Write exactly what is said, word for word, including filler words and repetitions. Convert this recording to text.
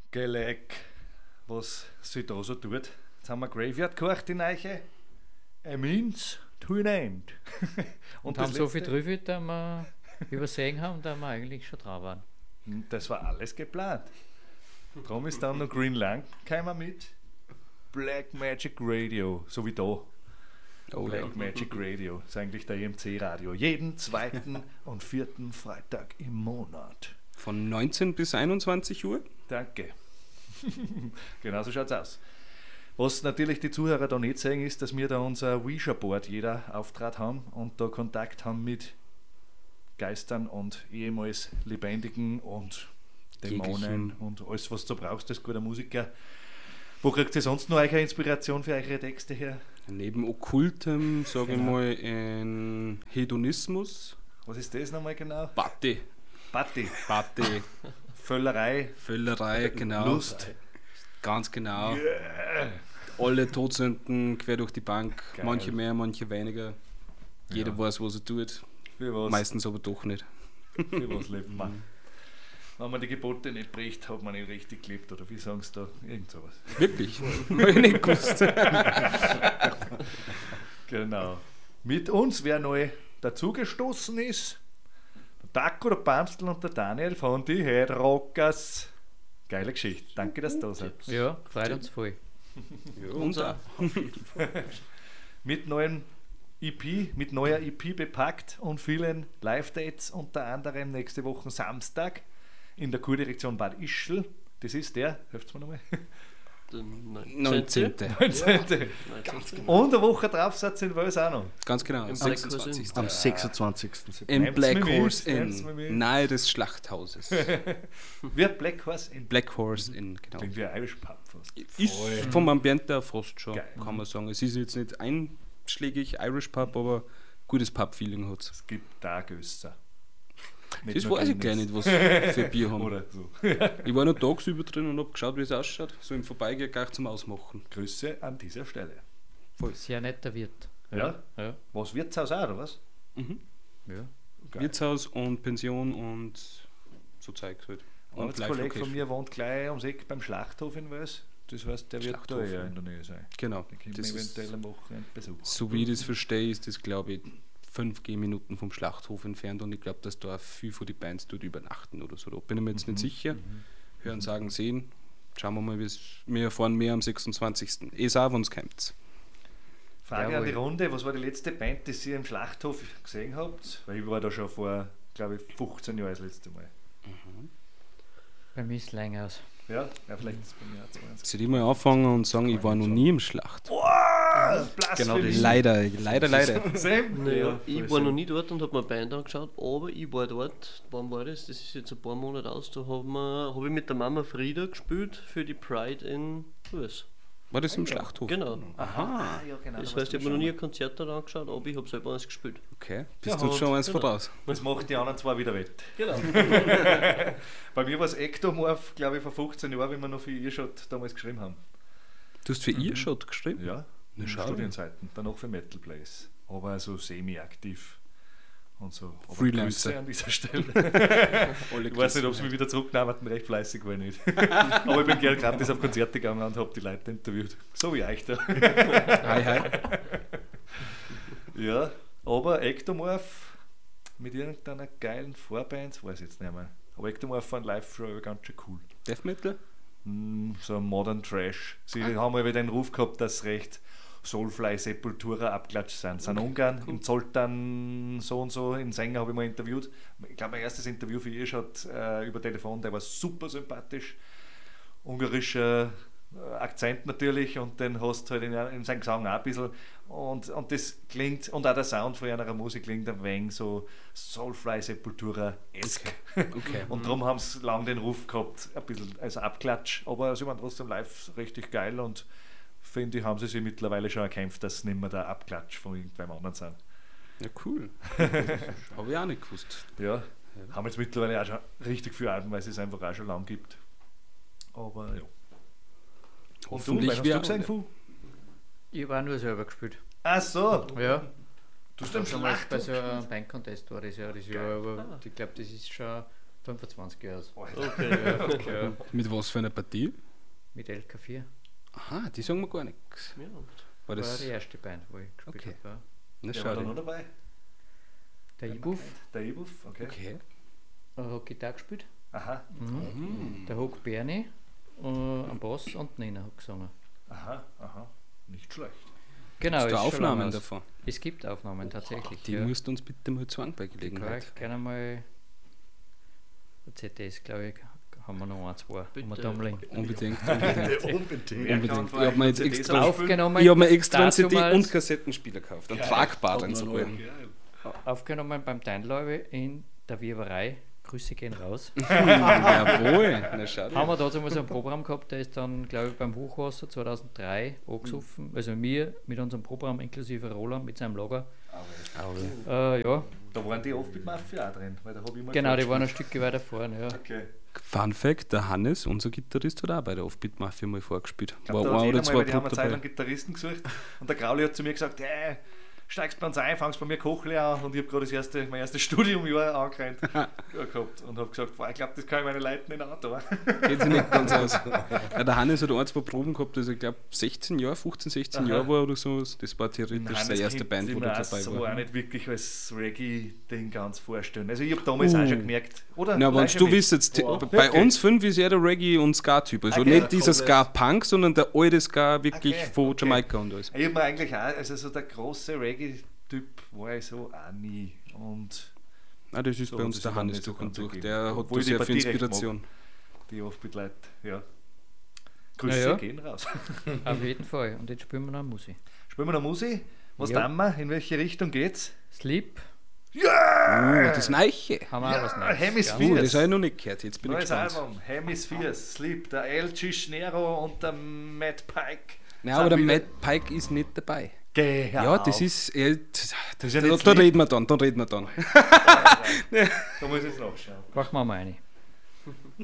Geleck, was sich da so tut. Jetzt haben wir Graveyard gekocht in Eiche. A means to an end. Und, und haben so viel Trüffel, dass wir übersehen haben, dass wir eigentlich schon dran waren. Das war alles geplant. Darum ist dann noch Green Lang gekommen mit Black Magic Radio, so wie da. Oh, Black ja. Magic Radio, das ist eigentlich der E M C-Radio. Jeden zweiten und vierten Freitag im Monat. Von neunzehn bis einundzwanzig Uhr? Danke. Genau so schaut's aus. Was natürlich die Zuhörer da nicht sehen, ist, dass wir da unser Ouija-Board jeder Auftrag haben und da Kontakt haben mit Geistern und ehemals Lebendigen und Dämonen und alles, was du brauchst als guter Musiker. Wo kriegt ihr sonst noch eure Inspiration für eure Texte her? Neben Okkultem, sage genau. ich mal, ein Hedonismus. Was ist das nochmal genau? Party. Party. Party. Völlerei. Völlerei, genau. Lust. Ganz genau. Yeah. Alle Todsünden quer durch die Bank. Geil. Manche mehr, manche weniger. Jeder ja. weiß, was er tut. Für was? Meistens aber doch nicht. Für was lebt man? Wenn man die Gebote nicht bricht, hat man nicht richtig gelebt, oder wie sagen sie da? Irgend sowas. Wirklich? Habe ich nicht gewusst. Genau. Mit uns, wer neu dazugestoßen ist, der Taco, der Bamstel und der Daniel von die Headrockers. Geile Geschichte. Danke, dass du da seid. Ja, freut uns voll. Ja, uns auch. Mit neuem E P, mit neuer E P bepackt und vielen Live-Dates, unter anderem nächste Woche Samstag in der Kurdirektion Bad Ischl. Das ist der, helft's mir nochmal? neunzehnten. neunzehnten. Ganz genau. Und eine Woche drauf seid ihr in Wels auch noch. Ganz genau, am sechsundzwanzigsten. Am sechsundzwanzigsten Im Black Horse Inn, nahe des Schlachthauses. Wie Black Horse Inn? Black Horse Inn, genau. Klingt wie ein Irish Pub fast. Ist vom Ambiente her fast schon, Geil. kann man sagen. Es ist jetzt nicht einschlägig Irish Pub, aber gutes Pub-Feeling hat es. Es gibt da Gösser. Das weiß ich gleich nicht, was für Bier haben. Oder so. Ich war noch tagsüber drin und habe geschaut, wie es ausschaut. So im Vorbeigehen gleich zum Ausmachen. Grüße an dieser Stelle. Voll. Sehr netter Wirt. Ja? Ja. Was, Wirtshaus auch, oder was? Mhm. Ja. Geil. Wirtshaus und Pension und so Zeugs halt. Ein Arbeitskollege von mir wohnt gleich ums Eck beim Schlachthof in Wels. Das heißt, der wird da Schlachthof, eher ja. in der Nähe sein. Genau. Den können Das wir ist, eventuell am Wochenende besuchen. so wie ich das verstehe, ist das, glaube ich, fünf Gehminuten vom Schlachthof entfernt und ich glaube, dass da viel von den Bands dort übernachten oder so. Da bin ich mir jetzt Mhm. nicht sicher. Mhm. Hören, sagen, sehen. Schauen wir mal, wie es. Wir erfahren mehr am sechsundzwanzigsten Es auch, wenn es kommt. Frage Jawohl. an die Runde, was war die letzte Band, die ihr im Schlachthof gesehen habt? Weil ich war da schon vor, glaube ich, fünfzehn Jahren das letzte Mal. Bei mir ist es länger aus. Ja, ja vielleicht ist es bei mir auch zwanzig. Soll ich mal anfangen und sagen, ich war noch nie im Schlachthof? Wow, Genau, Blasphemie. leider, leider, leider. Sam? Naja, Ja, ich voll war Sam. noch nie dort und habe mir eine Band angeschaut, aber ich war dort, wann war das? Das ist jetzt ein paar Monate aus, da habe hab ich mit der Mama Frieda gespielt für die Pride in Wels. War das im Schlachthof? Genau. Aha, ja, genau. Das da heißt, ich warst habe du mir noch nie schon. ein Konzert da angeschaut, aber ich habe selber eins gespielt. Okay, bist Ja, du jetzt schon eins genau. voraus? Das macht die anderen zwei wieder wett. Genau. Bei mir war es Ectomorph, glaube ich, vor fünfzehn Jahren, wie wir noch für Earshot damals geschrieben haben. Du hast für Earshot geschrieben? Ja, in schau. Studienzeiten, danach für Metal Plays. Aber so semi-aktiv und so. Aber Freelancer. Grüße an dieser Stelle. Alle Ich weiß nicht, ob sie mich wieder zurückgenommen hatten, recht fleißig war ich nicht. Aber ich bin gerne gratis auf Konzerte gegangen und habe die Leute interviewt. So wie euch da. Hi, hi. Ja, aber Ectomorph mit irgendeiner geilen Vorband, weiß ich jetzt nicht mehr. Aber Ectomorph waren live schon ganz schön cool. Death Metal? Mm, so Modern Trash. Sie haben aber den Ruf gehabt, dass recht Soulfly, Sepultura abklatscht sind. Sind Ungarn, im Zoltan so und so, in Sänger habe ich mal interviewt. Ich glaube, mein erstes Interview für ihr schaut äh, über Telefon, der war super sympathisch. Ungarischer äh, Akzent natürlich und den hast du halt in, in seinem Gesang auch ein bisschen. Und, und das klingt, und auch der Sound von einer Musik klingt ein wenig so Soulfly, Sepultura-esque. Okay. Okay. Und darum haben sie lange den Ruf gehabt, ein bisschen als Abklatsch. Aber sie waren trotzdem live richtig geil und finde ich, haben sie sich mittlerweile schon erkämpft, dass sie nicht mehr der Abklatsch von irgendwem anderen sind. Ja, cool. Habe ich auch nicht gewusst. Ja, ja, haben jetzt mittlerweile auch schon richtig viele Alben, weil es es einfach auch schon lang gibt. Aber ja. Und du, Hoffentlich was hast wir du auch, gesehen, ja. Fu? Ich habe auch nur selber gespielt. Ach so, Ja. du hast am Damals bei Schlachthof so einem Band-Contest war das ja. Das Jahr, aber ich glaube, das ist schon fünfundzwanzig Jahre. Okay. Ja. Mit was für einer Partie? Mit L K vier. Aha, die sagen mir gar nichts. Ja. War Das war das. die erste Band, wo ich gespielt Okay. habe. Ja. Na, Der war da noch schade. dabei. Der Ibuff Der Ibuff, okay. Okay. äh, hat Gitarre gespielt. Aha, Mhm. Der Hock Bernie äh, am Bass und Nina hat gesungen. aha, aha. Nicht schlecht. Genau, Hast du ist schon Aufnahmen lange aus. davon? Es gibt Aufnahmen tatsächlich. Die ja. musst du uns bitte mal zeigen bei Kann Gelegenheit. ich gerne mal. C Ds, glaube ich, haben wir noch ein, zwei. Bitte. Um da liegen. Unbedingt, unbedingt. Unbedingt. Unbedingt. Ich habe mir jetzt extra, Aufgenommen. ich hab mir extra einen dazu C D mal- und Kassettenspieler gekauft. Einen tragbaren sogar. Aufgenommen beim Deinläube in der Wirberei. Grüße gehen raus. Jawohl. Na, schade. Haben wir dazu mal so ein Programm gehabt, der ist dann, glaube ich, beim Hochwasser zweitausenddrei angesoffen. Also wir mit unserem Programm inklusive Roland mit seinem Lager. Äh, ja, Da waren die Offbeat Mafia auch drin, weil da habe ich mal genau, die waren ein vorgespielt. Stück weiter vorne. Ja. Okay. Fun Fact: Der Hannes, unser Gitarrist, hat auch bei der Offbeat Mafia mal vorgespielt. Ich glaub, da War hat ein jeder oder mal, zwei weil die haben Proben eine Zeit lang dabei. Gitarristen gesucht und der Grauli hat zu mir gesagt, hey, steigst bei uns ein, fangst bei mir Kochlehrer an und ich habe gerade das erste, mein erstes Studiumjahr angerannt gehabt und habe gesagt, boah, ich glaube, das kann ich meine Leute nicht antun. Geht sich nicht ganz aus. Ja, der Hannes hat ein, zwei Proben gehabt, also ich glaube sechzehn Jahre, fünfzehn, sechzehn Aha. Jahre war oder so. Das war theoretisch Hannes seine erste kennt Band, sich wo mir er auch dabei so war. auch nicht wirklich als Reggae-Ding ganz vorstellen. Also ich habe damals Uh. auch schon gemerkt, oder? Na, wenn Leih schon du mit. wissest, Wow. bei Wirklich? uns fünf ist er der Reggae- und Ska-Typ. Also Okay. nicht dieser Komplett. Ska-Punk, sondern der alte Ska wirklich Okay, von okay. Jamaika und alles. Ich habe mir eigentlich auch, also so der große Reggae-Typ war ich so auch nie. Und Ah, das ist So, bei das uns ist der dann Hannes nicht so durch und ganz durch. ergeben. Der hat Obwohl da ich die sehr viel Partie recht Inspiration. die Offbeat-Leute, ja. Grüße Ja, ja. gehen raus. Auf jeden Fall. Und jetzt spielen wir noch Musik. Spielen wir noch Musik? Was Ja. tun wir? In welche Richtung geht's? Sleep, Oh, das Neiche. haben wir auch was Neues. Hemisphere. Oh, das habe ich noch nicht gehört. Jetzt bin ich Neues gespannt. Album, Hemispheres, Sleep, der L G Schnero und der Matt Pike. Nein, Sind aber der wieder- Matt Pike ist nicht dabei. Geh Ja, das auf. ist. Äh, das, das, ja da, nicht da Sleep. reden wir dann, dann reden wir dann. Da muss ich jetzt nachschauen. Machen wir mal eine.